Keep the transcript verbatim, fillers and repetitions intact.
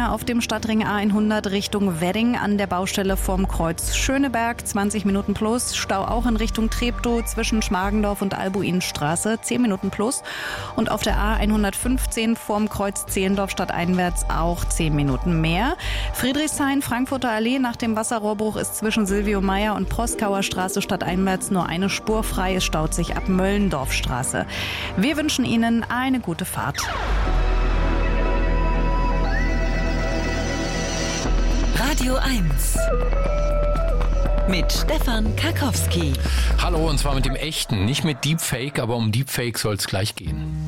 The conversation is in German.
länger auf dem Stadtring A hundert Richtung Wedding an der Baustelle vorm Kreuz Schöneberg, zwanzig Minuten plus. Stau auch in Richtung Treptow zwischen Schmargendorf und Albuinstraße, zehn Minuten plus. Und auf der A hundertfünfzehn vorm Kreuz Zehlendorf stadteinwärts auch zehn Minuten mehr. Friedrichshain, Frankfurter Allee nach dem Wasserrohrbruch ist zwischen Silvio Meyer und Proskauer Straße stadteinwärts nur eine Spur frei. Es staut sich ab Möllendorfstraße. Wir wünschen Ihnen eine gute Fahrt. Radio eins mit Stefan Karkowski. Hallo, und zwar mit dem echten, nicht mit Deepfake, aber um Deepfake soll es gleich gehen.